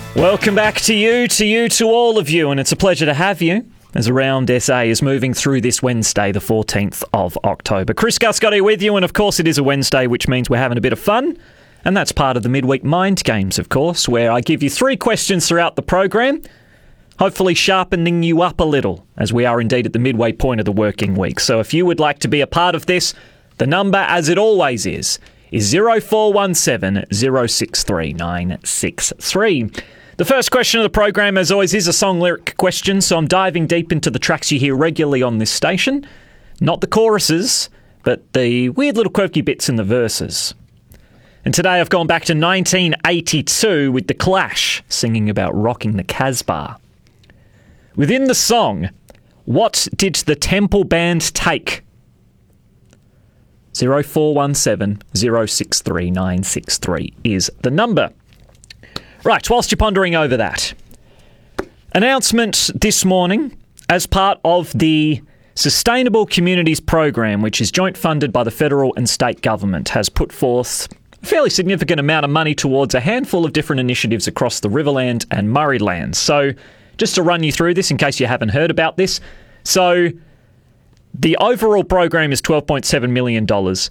Welcome back to all of you, and it's a pleasure to have you as Around SA is moving through this Wednesday, the 14th of October. Chris Guscotty with you, and of course it is a Wednesday, which means we're having a bit of fun, and that's part of the Midweek Mind Games, of course, where I give you 3 questions throughout the program, hopefully sharpening you up a little, as we are indeed at the midway point of the working week. So if you would like to be a part of this, the number, as it always is 0417 063 963. The first question of the program, as always, is a song lyric question, so I'm diving deep into the tracks you hear regularly on this station. Not the choruses, but the weird little quirky bits in the verses. And today I've gone back to 1982 with The Clash singing about rocking the Casbah. Within the song, what did the Temple Band take? 0417 063 963 is the number. Right, whilst you're pondering over that, announcement this morning as part of the Sustainable Communities Program, which is joint funded by the federal and state government, has put forth a fairly significant amount of money towards a handful of different initiatives across the Riverland and Murrayland. So just to run you through this in case you haven't heard about this. So the overall program is $12.7 million.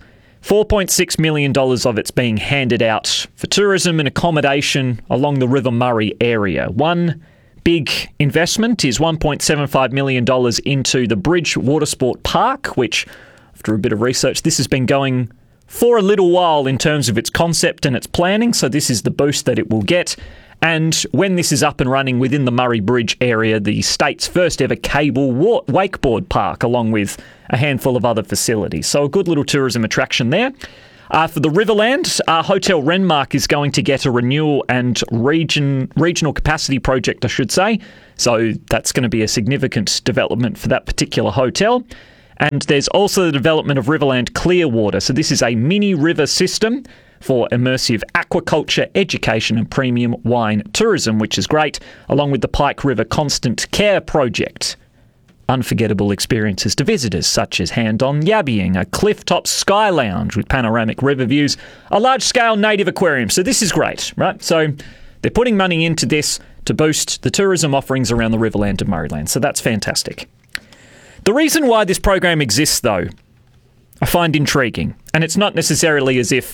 $4.6 million of it's being handed out for tourism and accommodation along the River Murray area. One big investment is $1.75 million into the Bridge Watersport Park, which, after a bit of research, this has been going for a little while in terms of its concept and its planning, so this is the boost that it will get. And when this is up and running within the Murray Bridge area, the state's first ever cable wakeboard park, along with a handful of other facilities. So a good little tourism attraction there. For the Riverland, Hotel Renmark is going to get a renewal and regional capacity project, I should say. So that's going to be a significant development for that particular hotel. And there's also the development of Riverland Clearwater. So this is a mini river system for immersive aquaculture, education and premium wine tourism, which is great, along with the Pike River Constant Care Project. Unforgettable experiences to visitors, such as hand-on yabbying, a cliff-top sky lounge with panoramic river views, a large-scale native aquarium. So this is great, right? So they're putting money into this to boost the tourism offerings around the Riverland and Murrayland. So that's fantastic. The reason why this program exists, though, I find intriguing. And it's not necessarily as if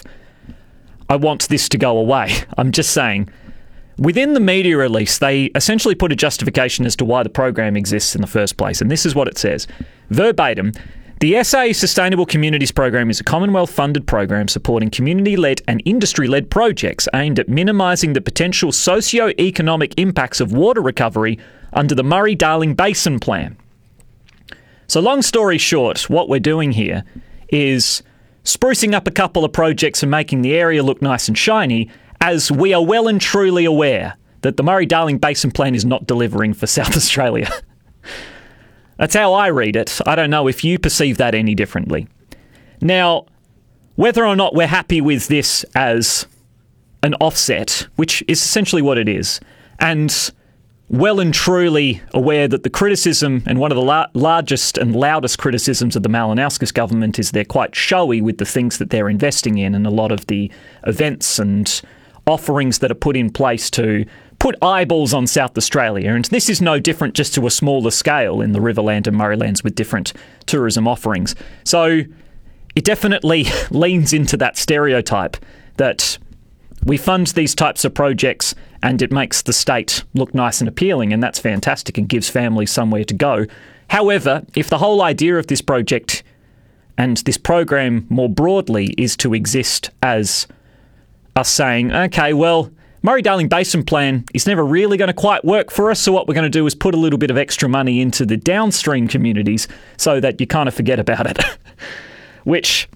I want this to go away. I'm just saying, within the media release, they essentially put a justification as to why the program exists in the first place. And this is what it says. Verbatim, the SA Sustainable Communities Program is a Commonwealth-funded program supporting community-led and industry-led projects aimed at minimising the potential socio-economic impacts of water recovery under the Murray-Darling Basin Plan. So long story short, what we're doing here is sprucing up a couple of projects and making the area look nice and shiny, as we are well and truly aware that the Murray-Darling Basin Plan is not delivering for South Australia. That's how I read it. I don't know if you perceive that any differently. Now, whether or not we're happy with this as an offset, which is essentially what it is, and well and truly aware that the criticism, and one of the largest and loudest criticisms of the Malinowskis government, is they're quite showy with the things that they're investing in and a lot of the events and offerings that are put in place to put eyeballs on South Australia. And this is no different, just to a smaller scale in the Riverland and Murraylands with different tourism offerings. So it definitely leans into that stereotype that we fund these types of projects and it makes the state look nice and appealing, and that's fantastic and gives families somewhere to go. However, if the whole idea of this project and this program more broadly is to exist as us saying, okay, well, Murray-Darling Basin Plan is never really going to quite work for us, so what we're going to do is put a little bit of extra money into the downstream communities so that you kind of forget about it. Which,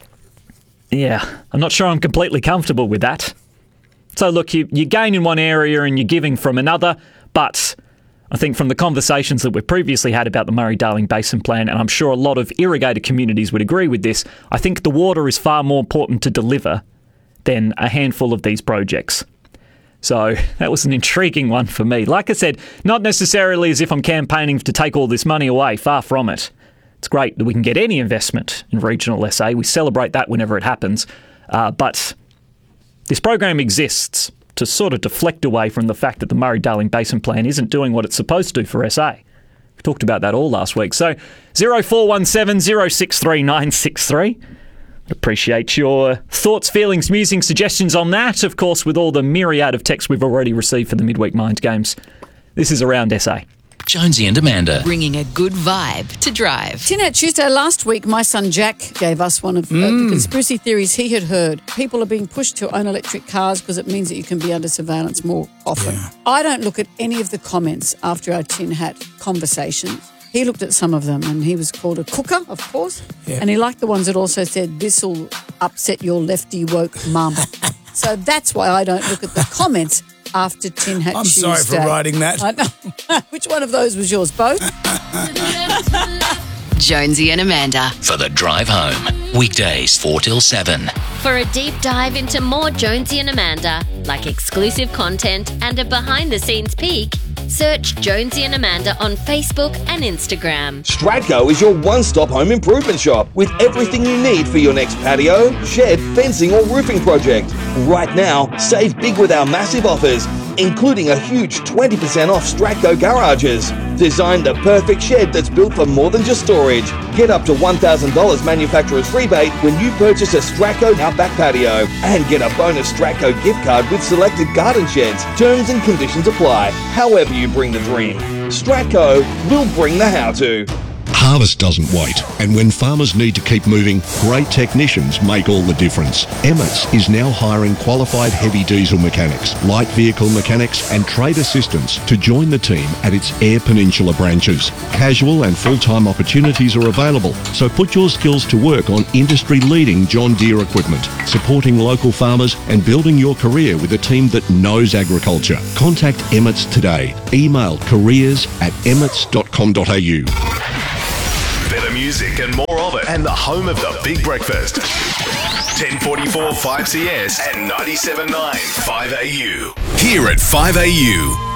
yeah, I'm not sure I'm completely comfortable with that. So look, you gain in one area and you're giving from another, but I think from the conversations that we've previously had about the Murray-Darling Basin Plan, and I'm sure a lot of irrigated communities would agree with this, I think the water is far more important to deliver than a handful of these projects. So that was an intriguing one for me. Like I said, not necessarily as if I'm campaigning to take all this money away, far from it. It's great that we can get any investment in regional SA. We celebrate that whenever it happens. But this program exists, to sort of deflect away from the fact that the Murray-Darling Basin Plan isn't doing what it's supposed to do for SA. We talked about that all last week. So 0417 063 963. Appreciate your thoughts, feelings, musings, suggestions on that. Of course, with all the myriad of texts we've already received for the Midweek Mind Games. This is Around SA. Jonesy and Amanda. Bringing a good vibe to drive. Tin Hat Tuesday last week, my son Jack gave us one of the conspiracy theories he had heard. People are being pushed to own electric cars because it means that you can be under surveillance more often. Yeah. I don't look at any of the comments after our Tin Hat conversations. He looked at some of them and he was called a cooker, of course. Yeah. And he liked the ones that also said, this'll upset your lefty woke mum. So that's why I don't look at the comments after Tin Hat Tuesday. I'm sorry for writing that. I know. Which one of those was yours? Both? Jonesy and Amanda. For the drive home. Weekdays 4 till 7. For a deep dive into more Jonesy and Amanda, like exclusive content and a behind-the-scenes peek, search Jonesy and Amanda on Facebook and Instagram. Stratco is your one-stop home improvement shop with everything you need for your next patio, shed, fencing or roofing project. Right now, save big with our massive offers, including a huge 20% off Stratco garages. Design the perfect shed that's built for more than just storage. Get up to $1,000 manufacturer's rebate when you purchase a Stratco Outback patio and get a bonus Stratco gift card with selected garden sheds. Terms and conditions apply. However you bring the dream, Stratco will bring the how-to. Harvest doesn't wait, and when farmers need to keep moving, great technicians make all the difference. Emmets is now hiring qualified heavy diesel mechanics, light vehicle mechanics and trade assistants to join the team at its Eyre Peninsula branches. Casual and full-time opportunities are available, so put your skills to work on industry-leading John Deere equipment, supporting local farmers and building your career with a team that knows agriculture. Contact Emmets today. Email careers@emmets.com.au. Better music and more of it, and the home of the Big Breakfast. 1044 5CS and 97.9 5AU. Here at 5AU.